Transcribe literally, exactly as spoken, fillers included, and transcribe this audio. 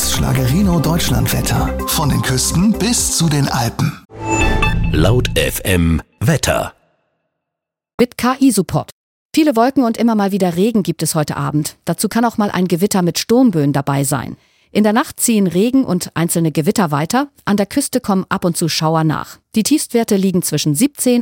Das Schlagerino Deutschlandwetter. Von den Küsten bis zu den Alpen. Laut F M Wetter. Mit K I-Support. Viele Wolken und immer mal wieder Regen gibt es heute Abend. Dazu kann auch mal ein Gewitter mit Sturmböen dabei sein. In der Nacht ziehen Regen und einzelne Gewitter weiter. An der Küste kommen ab und zu Schauer nach. Die Tiefstwerte liegen zwischen siebzehn